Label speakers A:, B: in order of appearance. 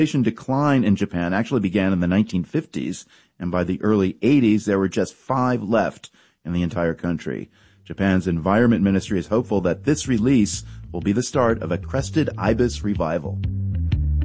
A: decline in Japan actually began in the 1950s, and by the early 80s, there were just 5 left in the entire country. Japan's Environment Ministry is hopeful that this release will be the start of a crested ibis revival.